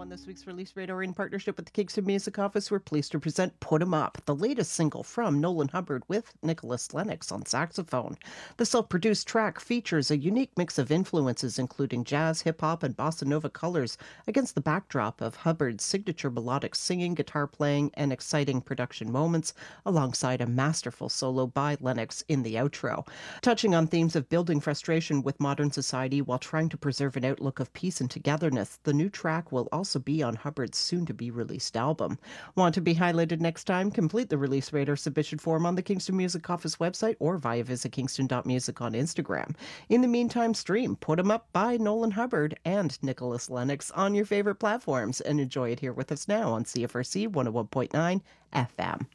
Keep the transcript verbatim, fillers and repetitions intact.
On this week's Release Radar, in partnership with the Kingston Music Office, we're pleased to present Put 'Em Up, the latest single from Nolan Hubbard with Nicholas Lennox on saxophone. The self-produced track features a unique mix of influences, including jazz, hip-hop, and bossa nova colors, against the backdrop of Hubbard's signature melodic singing, guitar playing, and exciting production moments, alongside a masterful solo by Lennox in the outro. Touching on themes of building frustration with modern society while trying to preserve an outlook of peace and togetherness, the new track will also be on Hubbard's soon-to-be-released album. Want to be highlighted next time? Complete the Release Radar submission form on the Kingston Music Office website or via visit kingston dot music on Instagram. In the meantime, stream Put 'Em Up by Nolan Hubbard and Nicholas Lennox on your favorite platforms and enjoy it here with us now on C F R C one oh one point nine F M.